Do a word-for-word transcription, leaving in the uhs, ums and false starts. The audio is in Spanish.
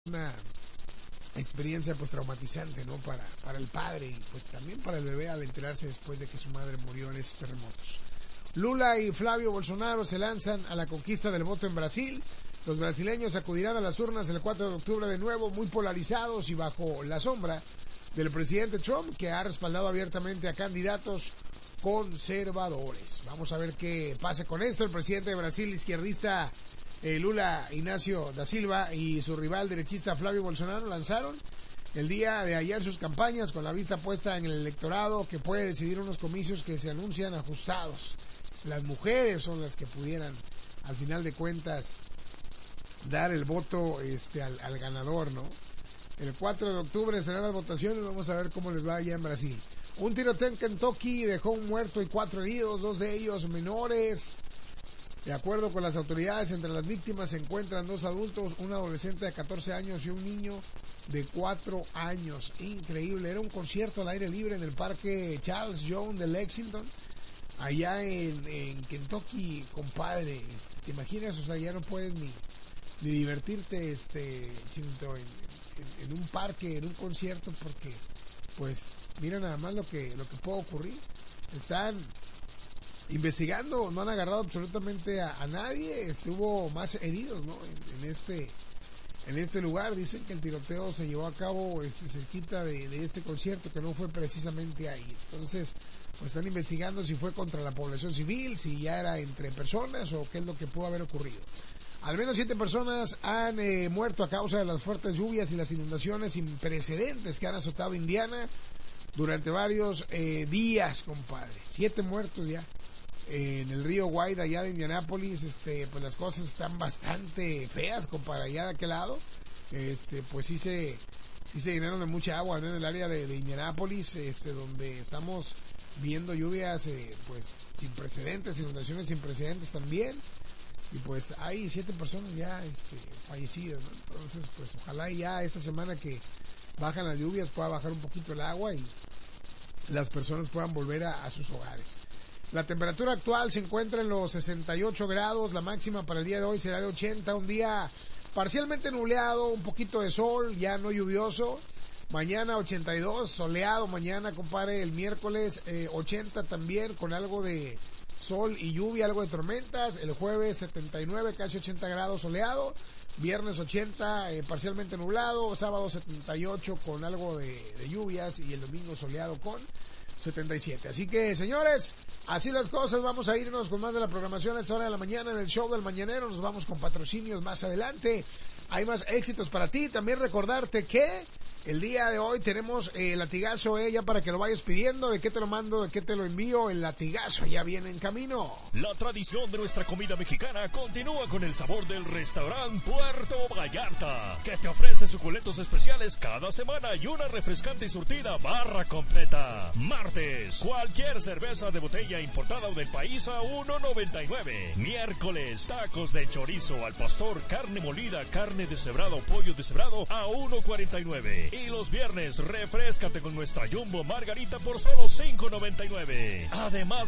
una experiencia pues traumatizante, ¿no? Para, para el padre y pues también para el bebé al enterarse después de que su madre murió en esos terremotos. Lula y Flavio Bolsonaro se lanzan a la conquista del voto en Brasil. Los brasileños acudirán a las urnas el cuatro de octubre de nuevo, muy polarizados y bajo la sombra del presidente Trump, que ha respaldado abiertamente a candidatos conservadores. Vamos a ver qué pasa con esto. El presidente de Brasil, izquierdista eh, Lula Inácio da Silva, y su rival derechista Flavio Bolsonaro lanzaron el día de ayer sus campañas con la vista puesta en el electorado, que puede decidir unos comicios que se anuncian ajustados. Las mujeres son las que pudieran, al final de cuentas, dar el voto este, al, al ganador, ¿no? El cuatro de octubre serán las votaciones. Vamos a ver cómo les va allá en Brasil. Un tiroteo en Kentucky dejó un muerto y cuatro heridos, dos de ellos menores. De acuerdo con las autoridades, entre las víctimas se encuentran dos adultos, un adolescente de catorce años y un niño de cuatro años. Increíble, era un concierto al aire libre en el parque Charles Jones de Lexington, allá en, en Kentucky, compadre. ¿Te imaginas? O sea, ya no puedes ni, ni divertirte este, Chinto, en, en, en un parque, en un concierto, porque pues mira nada más lo que, lo que puede ocurrir. Están investigando, no han agarrado absolutamente a, a nadie. Este, hubo más heridos, ¿no? En, en este en este lugar. Dicen que el tiroteo se llevó a cabo este, cerquita de, de este concierto, que no fue precisamente ahí. Entonces, pues están investigando si fue contra la población civil, si ya era entre personas o qué es lo que pudo haber ocurrido. Al menos siete personas han eh, muerto a causa de las fuertes lluvias y las inundaciones sin precedentes que han azotado Indiana durante varios eh, días, compadre. Siete muertos ya en el río White, allá de Indianápolis. Este, pues las cosas están bastante feas, compadre, allá de aquel lado. Este, pues sí se, sí se llenaron de mucha agua, ¿no? En el área de, de Indianápolis, este, donde estamos viendo lluvias, eh, pues sin precedentes, inundaciones sin precedentes también. Y pues hay siete personas ya este, fallecidas, ¿no? Entonces, pues ojalá ya esta semana que bajan las lluvias pueda bajar un poquito el agua y las personas puedan volver a, a sus hogares. La temperatura actual se encuentra en los sesenta y ocho grados, la máxima para el día de hoy será de ochenta, un día parcialmente nubleado, un poquito de sol, ya no lluvioso. Mañana ochenta y dos, soleado mañana, compadre. El miércoles eh, ochenta también, con algo de sol y lluvia, algo de tormentas. El jueves setenta y nueve, casi ochenta grados, soleado. Viernes ochenta, eh, parcialmente nublado. Sábado setenta y ocho con algo de, de lluvias. Y el domingo soleado con setenta y siete. Así que, señores, así las cosas. Vamos a irnos con más de la programación a esta hora de la mañana en el show del mañanero. Nos vamos con patrocinios más adelante. Hay más éxitos para ti. También recordarte que el día de hoy tenemos el latigazo, eh, ya para que lo vayas pidiendo. ¿De qué te lo mando? ¿De qué te lo envío? El latigazo ya viene en camino. La tradición de nuestra comida mexicana continúa con el sabor del restaurante Puerto Vallarta, que te ofrece suculentos especiales cada semana y una refrescante y surtida barra completa. Martes, cualquier cerveza de botella importada o del país a uno noventa y nueve. Miércoles, tacos de chorizo al pastor, carne molida, carne deshebrada o pollo deshebrado a uno cuarenta y nueve. Y los viernes, refréscate con nuestra Jumbo Margarita por solo cinco noventa y nueve. Además